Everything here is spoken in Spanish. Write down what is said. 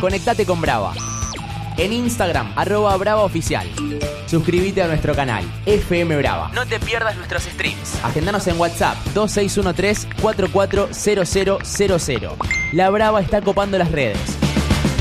conectate con Brava. En Instagram, @BravaOficial. Suscríbete a nuestro canal, FM Brava. No te pierdas nuestros streams. Agendanos en WhatsApp, 2613-440000. La Brava está copando las redes.